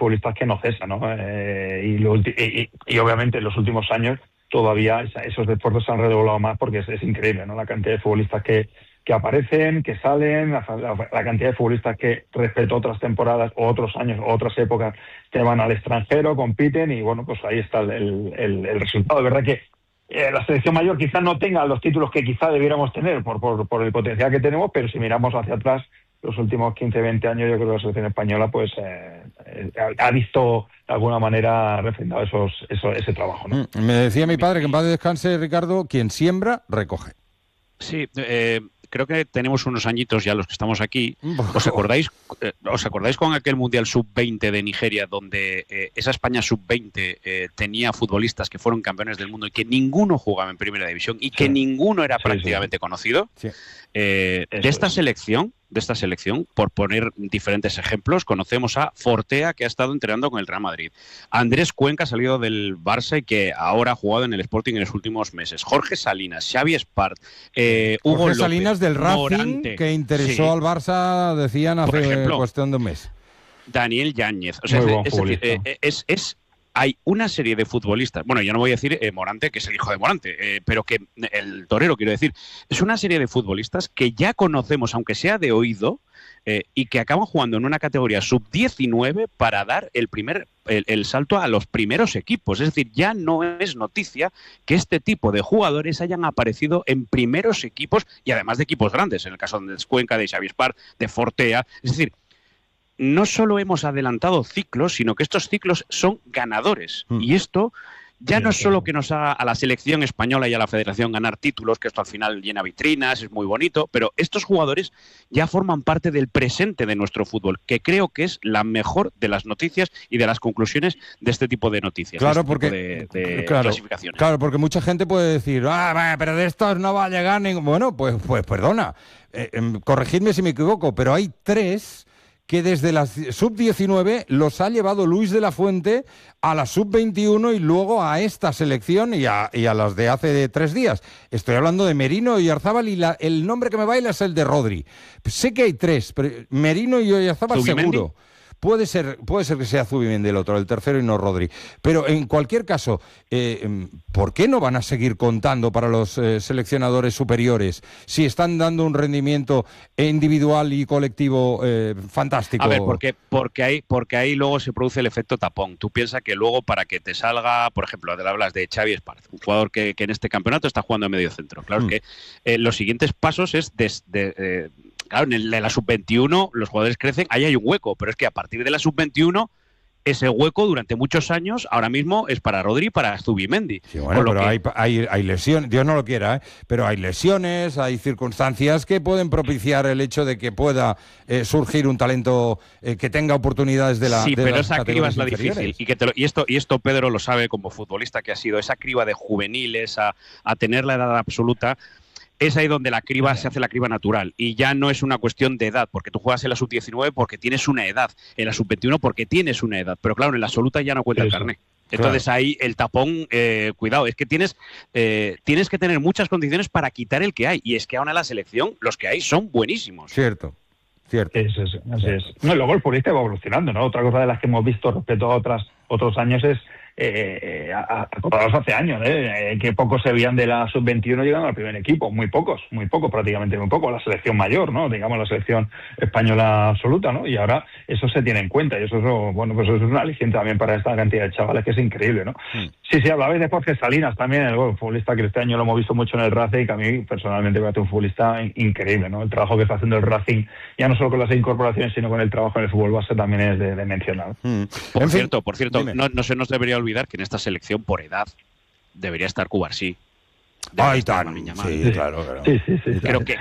futbolistas que no cesan, ¿no? Y obviamente en los últimos años todavía esos esfuerzos se han redoblado más, porque es increíble, ¿no? La cantidad de futbolistas que aparecen, que salen, la cantidad de futbolistas que respecto a otras temporadas o otros años o otras épocas que van al extranjero, compiten, y bueno, pues ahí está el resultado. De verdad que la selección mayor quizás no tenga los títulos que quizá debiéramos tener por el potencial que tenemos, pero si miramos hacia atrás, los últimos 15, 20 años, yo creo que la selección española pues ha visto de alguna manera refrendado ese trabajo, ¿no? Me decía mi padre, que en paz descanse, Ricardo, quien siembra, recoge. Sí, creo que tenemos unos añitos ya los que estamos aquí. ¿Os acordáis con aquel Mundial Sub-20 de Nigeria, donde esa España Sub-20 tenía futbolistas que fueron campeones del mundo y que ninguno jugaba en Primera División y que ninguno era prácticamente conocido? Sí. De esta selección, por poner diferentes ejemplos, conocemos a Fortea, que ha estado entrenando con el Real Madrid. Andrés Cuenca ha salido del Barça y que ahora ha jugado en el Sporting en los últimos meses. Jorge Salinas, Xavi Espart, Hugo Jorge López, Salinas del Racing, Morante, que interesó al Barça, decían, hace cuestión de un mes. Daniel Yáñez. O sea, hay una serie de futbolistas, bueno, yo no voy a decir Morante, que es el hijo de Morante, pero que el torero, quiero decir, es una serie de futbolistas que ya conocemos, aunque sea de oído, y que acaban jugando en una categoría sub-19 para dar el salto a los primeros equipos. Es decir, ya no es noticia que este tipo de jugadores hayan aparecido en primeros equipos, y además de equipos grandes, en el caso de Cuenca, de Xavi Espart, de Fortea. Es decir, no solo hemos adelantado ciclos, sino que estos ciclos son ganadores. Y esto ya no es solo que nos haga a la selección española y a la federación ganar títulos, que esto al final llena vitrinas, es muy bonito, pero estos jugadores ya forman parte del presente de nuestro fútbol, que creo que es la mejor de las noticias y de las conclusiones de este tipo de noticias, claro, de este porque, tipo de clasificaciones. Claro, porque mucha gente puede decir, pero de estos no va a llegar ningún... Bueno, pues perdona, corregidme si me equivoco, pero hay 3... que desde la sub-19 los ha llevado Luis de la Fuente a la sub-21 y luego a esta selección y a las de hace 3 días. Estoy hablando de Merino y Oyarzábal, y el nombre que me baila es el de Rodri. Sé que hay 3, pero Merino y Oyarzábal seguro. Puede ser que sea Zubimendi el otro, el tercero, y no Rodri. Pero en cualquier caso, ¿por qué no van a seguir contando para los seleccionadores superiores si están dando un rendimiento individual y colectivo fantástico? A ver, porque ahí luego se produce el efecto tapón. Tú piensas que luego, para que te salga, por ejemplo, hablas de Xavi Espart, un jugador que en este campeonato está jugando en medio centro. Claro, es que los siguientes pasos es claro, en la sub-21 los jugadores crecen, ahí hay un hueco, pero es que a partir de la sub-21 ese hueco durante muchos años ahora mismo es para Rodri y para Zubimendi. Sí, bueno, pero hay lesiones, Dios no lo quiera, pero hay lesiones, hay circunstancias que pueden propiciar el hecho de que pueda surgir un talento que tenga oportunidades de la... Sí, de pero las esa criba es la inferiores. difícil. Y esto Pedro lo sabe como futbolista que ha sido, esa criba de juveniles a tener la edad absoluta. Es ahí donde se hace la criba natural, y ya no es una cuestión de edad, porque tú juegas en la sub-19 porque tienes una edad, en la sub-21 porque tienes una edad, pero claro, en la absoluta ya no cuenta el carné. Entonces ahí el tapón, cuidado, es que tienes que tener muchas condiciones para quitar el que hay, y es que ahora en la selección los que hay son buenísimos. Cierto. Así es. No, luego el futbolista va evolucionando, ¿no? Otra cosa de las que hemos visto respecto a otros años es acordados hace años, que pocos se veían de la sub-21 llegando al primer equipo, muy pocos, prácticamente muy pocos, la selección mayor, ¿no? Digamos la selección española absoluta, ¿no? Y ahora eso se tiene en cuenta, y eso pues eso es un aliciente también para esta cantidad de chavales, que es increíble, ¿no? Sí, hablabais de Jorge Salinas también, el futbolista que este año lo hemos visto mucho en el Racing, que a mí personalmente me parece un futbolista increíble, ¿no? El trabajo que está haciendo el Racing, ya no solo con las incorporaciones, sino con el trabajo en el fútbol base, también es de mencionar. Por cierto, no se nos debería olvidar que en esta selección, por edad, debería estar Cubarsí. Sí, claro. Sí. Creo que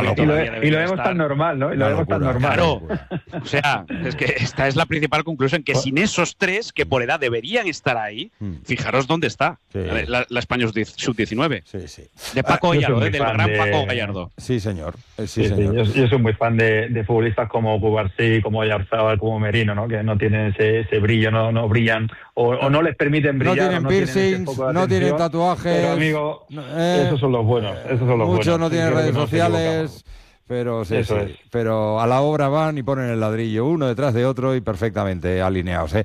y lo vemos tan normal, ¿no? Y lo vemos tan normal. Claro. O sea, es que esta es la principal conclusión, que sin esos 3 que por edad deberían estar ahí, fijaros dónde está la España sub-19. Sí. De Paco Gallardo, del gran Paco Gallardo. Sí, señor. Yo soy muy fan de futbolistas como Cubarsí, como Oyarzábal, como Merino, ¿no? Que no tienen ese brillo, no brillan, o no les permiten brillar. No tienen piercings, no tienen tatuajes. Pero, amigo, esos son los buenos. Muchos no tienen redes sociales, pero pero a la obra van y ponen el ladrillo uno detrás de otro y perfectamente alineados.